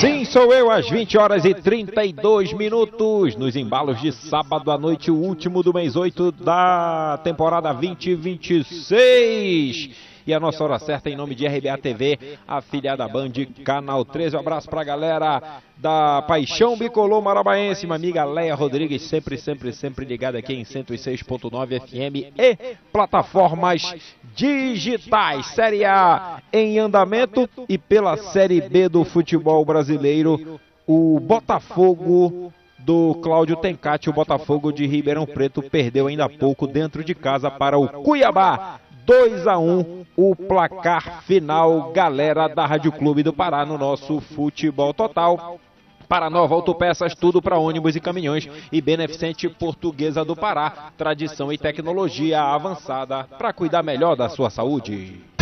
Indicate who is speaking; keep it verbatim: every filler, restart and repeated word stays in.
Speaker 1: Sim, sou eu, às vinte horas e trinta e dois minutos, nos embalos de sábado à noite, o último do mês oito da temporada vinte e vinte e seis. E a nossa hora certa em nome de R B A T V, afiliada Band, Canal treze. Um abraço pra galera da Paixão Bicolor Marabaense, minha amiga Leia Rodrigues, sempre, sempre, sempre ligada aqui em cento e seis ponto nove F M e plataformas digitais. Série A em andamento e pela Série B do futebol brasileiro, o Botafogo do Cláudio Tencati, o Botafogo de Ribeirão Preto, perdeu ainda há pouco dentro de casa para o Cuiabá. dois a um, o placar final, galera da Rádio Clube do Pará, no nosso Futebol Total. Para Nova Autopeças, tudo para ônibus e caminhões, e Beneficente Portuguesa do Pará, tradição e tecnologia avançada para cuidar melhor da sua saúde.